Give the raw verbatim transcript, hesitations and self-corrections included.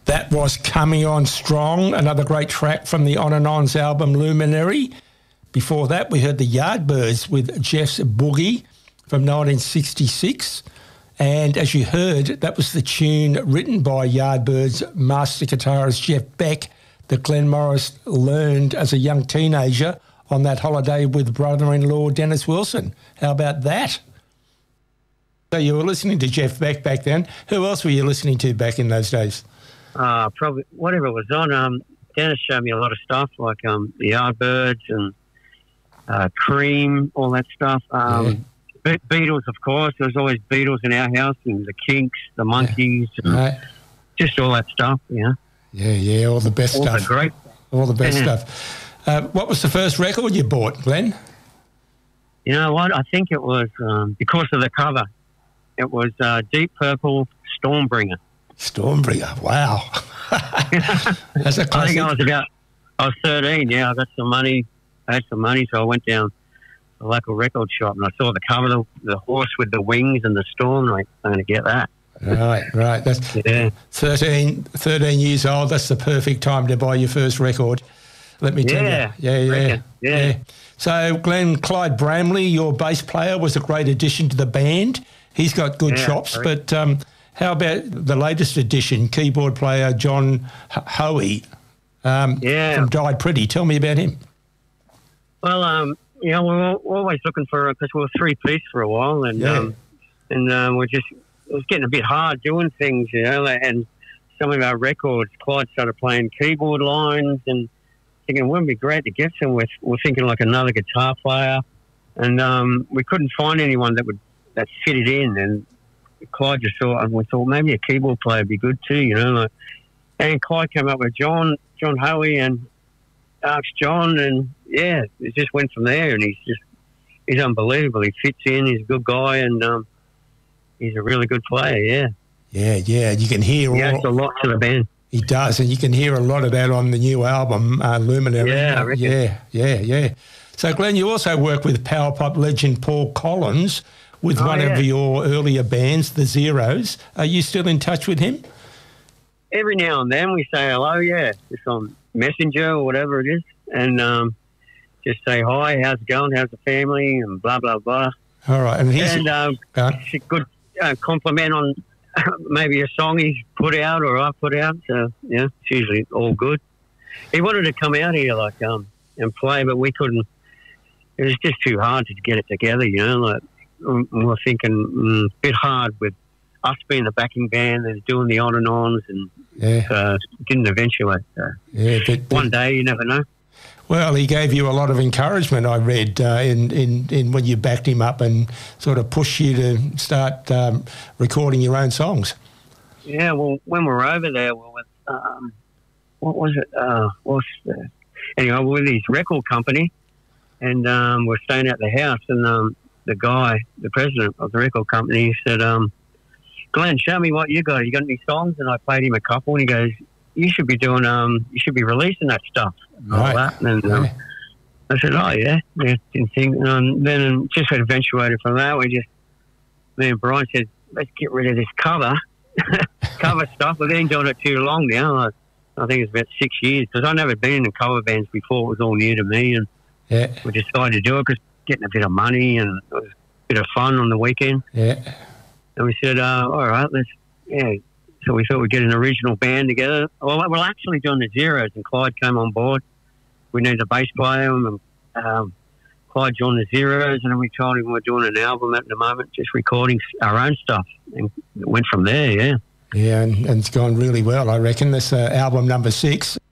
That was Coming On Strong, another great track from the On and On's album Luminary. Before that, we heard the Yardbirds with Jeff's Boogie from nineteen sixty-six. And as you heard, that was the tune written by Yardbirds master guitarist Jeff Beck that Glenn Morris learned as a young teenager on that holiday with brother-in-law Dennis Wilson. How about that? So you were listening to Jeff Beck back then. Who else were you listening to back in those days? Uh, probably whatever was on. Um, Dennis showed me a lot of stuff like um, the Yardbirds and uh, Cream, all that stuff. Um, yeah. Be- Beatles, of course. There was always Beatles in our house, and the Kinks, the Monkees, yeah. and right. just all that stuff. Yeah, yeah, yeah. All the best all stuff. The great, all the best yeah. stuff. Uh, what was the first record you bought, Glenn? You know what? I think it was um, because of the cover. It was uh, Deep Purple, Stormbringer. Stormbringer, wow. That's a classic. I think I was about, I was thirteen, yeah. I got some money, I had some money, so I went down to the local record shop and I saw the cover, the, the horse with the wings and the storm, like, I'm going to get that. Right, right. That's yeah. thirteen, thirteen years old, that's the perfect time to buy your first record, let me tell yeah, you. Yeah, yeah, yeah, yeah. So, Glenn, Clyde Bramley, your bass player, was a great addition to the band. He's got good yeah, chops, right. but... Um, how about the latest addition, keyboard player John Hoey um, yeah. from Died Pretty? Tell me about him. Well, um, you know, we're always looking for, because we were three-piece for a while, and yeah. um, and um, we're just, it was getting a bit hard doing things, you know, and some of our records, Clyde started playing keyboard lines and thinking, wouldn't it be great to get some? We're, we're thinking like another guitar player, and um, we couldn't find anyone that would that fitted in, and Clyde just thought, and we thought maybe a keyboard player would be good too, you know. Like, and Clyde came up with John, John Hoey, and asked John, and yeah, it just went from there. And he's just, he's unbelievable. He fits in. He's a good guy, and um, he's a really good player. Yeah, yeah, yeah. You can hear. He all, adds a lot to the band. He does, and you can hear a lot of that on the new album, uh, Luminary. Yeah, I reckon. yeah, yeah, yeah. So, Glenn, you also work with power pop legend Paul Collins. With oh, one yeah. of your earlier bands, the Zeros. Are you still in touch with him? Every now and then we say hello, yeah, just on Messenger or whatever it is, and um, just say hi, how's it going, how's the family, and blah, blah, blah. All right. And, he's, and um, uh, it's a good uh, compliment on maybe a song he's put out or I put out, so, yeah, it's usually all good. He wanted to come out here, like, um, and play, but we couldn't. It was just too hard to get it together, you know, like, we we're thinking mm, a bit hard with us being the backing band and doing the on and ons, and yeah. uh, didn't eventuate. So. Yeah, but, but, one day you never know. Well, he gave you a lot of encouragement, I read, uh, in, in, in when you backed him up and sort of pushed you to start um, recording your own songs. Yeah, well, when we were over there, we were with, um, what was it? Uh, what's the, anyway, we were with his record company, and um, we're staying at the house, and um, the guy, the president of the record company, said, um, Glenn, show me what you got. You got any songs? And I played him a couple, and he goes, you should be doing, um, you should be releasing that stuff. And right. all that. And um, yeah. I said, oh, yeah. yeah didn't think. And um, then just eventuated from that. We just, me and Brian said, let's get rid of this cover, cover stuff. We've been doing it too long now. I, I think it's about six years, because I've never been in cover bands before. It was all new to me, and yeah. we decided to do it because getting a bit of money and it was a bit of fun on the weekend. Yeah. And we said, uh, all right, let's, yeah. So we thought we'd get an original band together. Well, we're actually doing the Zeros, and Clyde came on board. We needed a bass player, and um, Clyde joined the Zeros, and then we told him we're doing an album at the moment, just recording our own stuff. And it went from there, yeah. Yeah, and, and it's gone really well, I reckon. That's uh, album number six.